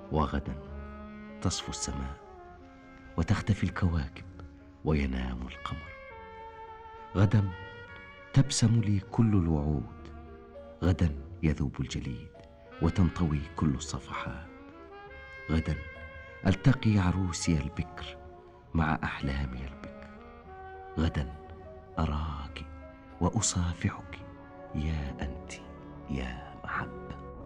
وغدا تصفو السماء وتختفي الكواكب وينام القمر. غدا تبسم لي كل الوعود، غدا يذوب الجليد وتنطوي كل الصفحات. غدا ألتقي عروسي البكر مع أحلامي البكر. غدا أراك وأصافحك يا أنت يا محبة.